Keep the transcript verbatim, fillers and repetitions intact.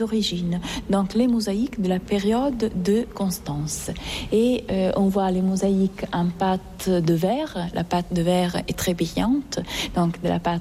d'origine, donc les mosaïques de la période de Constance. Et euh, on voit les mosaïques en pâte de verre. La pâte de verre est très brillante, donc de la pâte